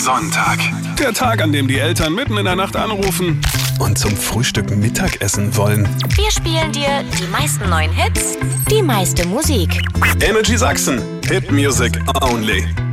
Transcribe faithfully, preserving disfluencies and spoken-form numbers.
Sonntag. Der Tag, an dem die Eltern mitten in der Nacht anrufen und zum Frühstück Mittagessen wollen. Wir spielen dir die meisten neuen Hits, die meiste Musik. Energy Sachsen. Hit Music only.